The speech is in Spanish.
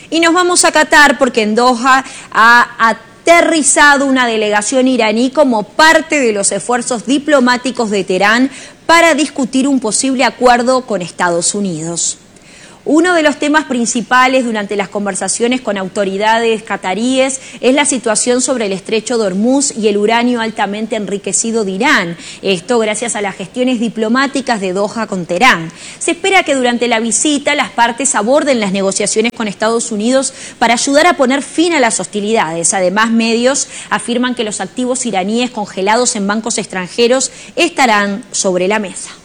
Y nos vamos a Qatar porque en Doha ha aterrizado una delegación iraní como parte de los esfuerzos diplomáticos de Teherán para discutir un posible acuerdo con Estados Unidos. Uno de los temas principales durante las conversaciones con autoridades cataríes es la situación sobre el estrecho de Hormuz y el uranio altamente enriquecido de Irán. Esto gracias a las gestiones diplomáticas de Doha con Teherán. Se espera que durante la visita las partes aborden las negociaciones con Estados Unidos para ayudar a poner fin a las hostilidades. Además, medios afirman que los activos iraníes congelados en bancos extranjeros estarán sobre la mesa.